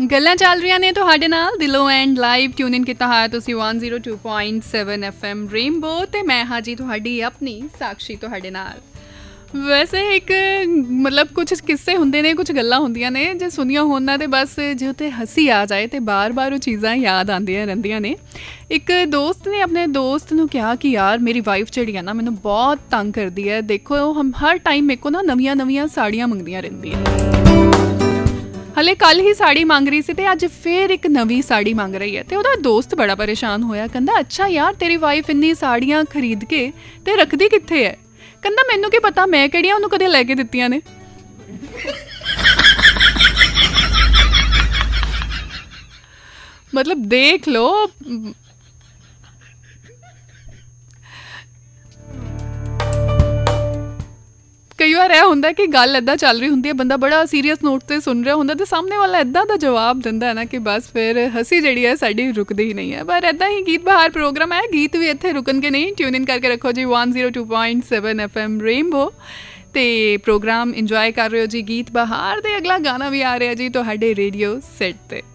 ਗੱਲਾਂ ਚੱਲ ਰਹੀਆਂ ਨੇ ਤੁਹਾਡੇ ਨਾਲ ਦਿਲੋਂ ਐਂਡ ਲਾਈਵ ਟਿਊਨ ਇਨ ਕੀਤਾ ਹੋਇਆ ਤੁਸੀਂ 102.7 FM ਰੇਨਬੋ ਤੇ ਮੈਂ ਹਾਂ ਜੀ ਤੁਹਾਡੀ ਆਪਣੀ ਸਾਕਸ਼ੀ ਤੁਹਾਡੇ ਨਾਲ। ਵੈਸੇ ਇੱਕ ਮਤਲਬ ਕੁਝ ਕਿੱਸੇ ਹੁੰਦੇ ਨੇ, ਕੁਝ ਗੱਲਾਂ ਹੁੰਦੀਆਂ ਨੇ ਜੇ ਸੁਣੀਆਂ ਹੋਣ ਨਾ ਤੇ ਬਸ ਜੇ ਉੱਤੇ ਹੱਸੀ ਆ ਜਾਏ ਤੇ ਬਾਰ-ਬਾਰ ਉਹ ਚੀਜ਼ਾਂ ਯਾਦ ਆਉਂਦੀਆਂ ਰਹਿੰਦੀਆਂ ਨੇ। ਇੱਕ ਦੋਸਤ ਨੇ ਆਪਣੇ ਦੋਸਤ ਨੂੰ ਕਿਹਾ ਕਿ ਯਾਰ ਮੇਰੀ ਵਾਈਫ ਜਿਹੜੀ ਆ ਨਾ ਮੈਨੂੰ ਬਹੁਤ ਤੰਗ ਕਰਦੀ ਹੈ, ਦੇਖੋ ਉਹ ਹਰ ਟਾਈਮ ਮੇਰੇ ਕੋਲ ਨਾ ਨਵੀਆਂ ਸਾੜੀਆਂ ਮੰਗਦੀਆਂ ਰਹਿੰਦੀ ਹੈ। ਹਲੇ ਕੱਲ੍ਹ ਹੀ ਸਾੜੀ ਮੰਗ ਰਹੀ ਸੀ ਤੇ ਅੱਜ ਫਿਰ ਇੱਕ ਨਵੀਂ ਸਾੜੀ ਮੰਗ ਰਹੀ ਹੈ ਤੇ ਉਹਦਾ ਦੋਸਤ ਬੜਾ ਪਰੇਸ਼ਾਨ ਹੋਇਆ। ਕਹਿੰਦਾ ਅੱਛਾ ਯਾਰ ਤੇਰੀ ਵਾਈਫ ਇੰਨੀ ਸਾੜੀਆਂ ਖਰੀਦ ਕੇ ਤੇ ਰੱਖਦੀ ਕਿੱਥੇ ਹੈ? ਕਹਿੰਦਾ ਮੈਨੂੰ ਕੀ ਪਤਾ, ਮੈਂ ਕਿਹੜੀਆਂ ਉਹਨੂੰ ਕਦੇ ਲੈ ਕੇ ਦਿੱਤੀਆਂ ਨੇ। ਮਤਲਬ ਦੇਖ ਲਓ, ਕਈ ਵਾਰ ਇਹ ਹੁੰਦਾ ਕਿ ਗੱਲ ਇੱਦਾਂ ਚੱਲ ਰਹੀ ਹੁੰਦੀ ਹੈ, ਬੰਦਾ ਬੜਾ ਸੀਰੀਅਸ ਨੋਟ 'ਤੇ ਸੁਣ ਰਿਹਾ ਹੁੰਦਾ ਅਤੇ ਸਾਹਮਣੇ ਵਾਲਾ ਇੱਦਾਂ ਦਾ ਜਵਾਬ ਦਿੰਦਾ ਹੈ ਨਾ ਕਿ ਬਸ ਫਿਰ ਹੱਸੀ ਜਿਹੜੀ ਹੈ ਸਾਡੀ ਰੁਕਦੀ ਹੀ ਨਹੀਂ ਹੈ। ਪਰ ਇੱਦਾਂ ਹੀ ਗੀਤ ਬਹਾਰ ਪ੍ਰੋਗਰਾਮ ਹੈ, ਗੀਤ ਵੀ ਇੱਥੇ ਰੁਕਣਗੇ ਨਹੀਂ। ਟਿਊਨ ਇਨ ਕਰਕੇ ਰੱਖੋ ਜੀ 102.7 FM ਰੇਨਬੋ ਅਤੇ ਪ੍ਰੋਗਰਾਮ ਇੰਜੋਏ ਕਰ ਰਹੇ ਹੋ ਜੀ ਗੀਤ ਬਹਾਰ ਦੇ। ਅਗਲਾ ਗਾਣਾ ਵੀ ਆ ਰਿਹਾ ਜੀ ਤੁਹਾਡੇ ਰੇਡੀਓ ਸੈੱਟ 'ਤੇ।